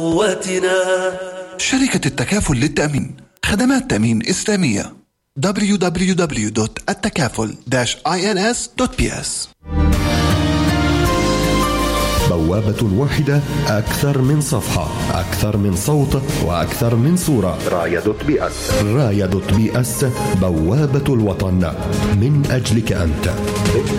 قوتنا. شركة التكافل للتأمين، خدمات تأمين إسلامية. www.التكافل-ins.ps. بوابة واحدة، أكثر من صفحة، أكثر من صوت، وأكثر من صورة. راية.بي أس، بوابة الوطن، من أجلك أنت.